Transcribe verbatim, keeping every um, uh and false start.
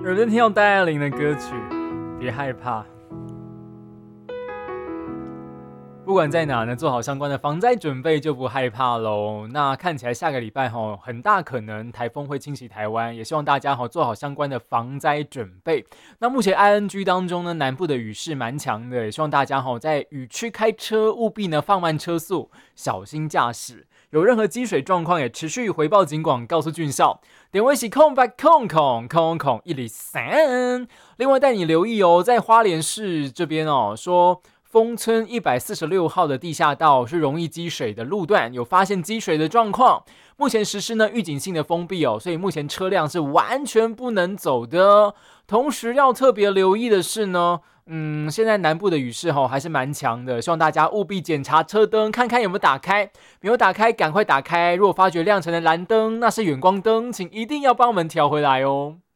耳边听到戴爱玲的歌曲，别害怕。不管在哪呢，做好相关的防灾准备就不害怕喽。那看起来下个礼拜吼，很大可能台风会侵袭台湾，也希望大家吼做好相关的防灾准备。那目前 I N G 当中呢，南部的雨势蛮强的，也希望大家吼在雨区开车务必呢放慢车速，小心驾驶。有任何积水状况也持续回报警广，告诉俊少。点位是空白空空空空一里三。另外带你留意哦，在花莲市这边哦，说丰村一百四十六号的地下道是容易积水的路段，有发现积水的状况。目前实施呢预警性的封闭哦，所以目前车辆是完全不能走的。同时要特别留意的是呢，嗯，现在南部的雨势吼还是蛮强的，希望大家务必检查车灯，看看有没有打开，没有打开赶快打开。如果发觉亮成的蓝灯，那是远光灯，请一定要帮我们调回来哦。